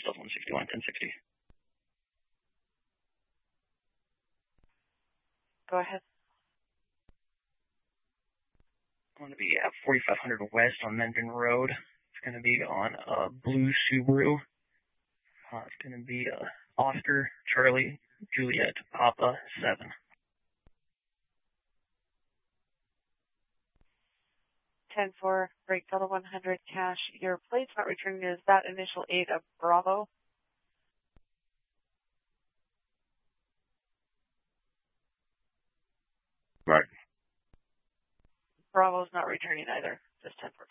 Stealth 161, 1060. Go ahead. I'm going to be at 4500 West on Mendon Road. It's going to be on a blue Subaru. It's going to be Oscar, Charlie, Juliet, Papa, 7. 10-4, break Delta 100, cash. Your plate's not returning. Is that initial 8 of Bravo? Right. Bravo's not returning either. Just 10-4.